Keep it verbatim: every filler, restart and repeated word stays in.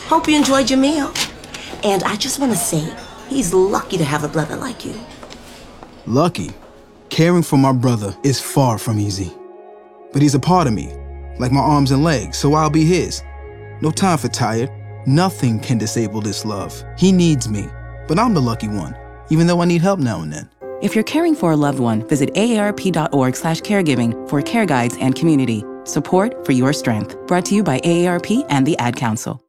Hope you enjoyed your meal. And I just want to say, he's lucky to have a brother like you. Lucky? Caring for my brother is far from easy. But he's a part of me, like my arms and legs, so I'll be his. No time for tired. Nothing can disable this love. He needs me, but I'm the lucky one, even though I need help now and then. If you're caring for a loved one, visit aarp.org slash caregiving for care guides and community. Support for your strength. Brought to you by A A R P and the Ad Council.